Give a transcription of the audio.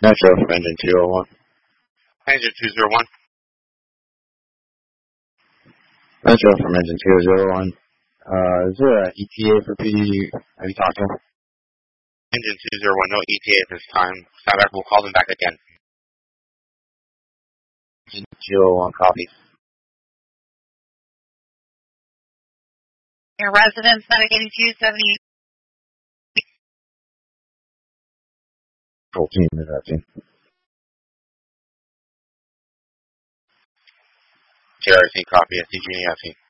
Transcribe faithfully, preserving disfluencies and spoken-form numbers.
Metro from engine two oh one. Engine two oh one. Metro from engine two oh one. Uh, is there an E T A for P D? Have you talked to him? Engine two oh one, no E T A at this time. Stand back, we'll call them back again. Engine two oh one, copy. Your residence, Medic eighty-two seventy. Full team is that team. J R C, copy, S C G, S C.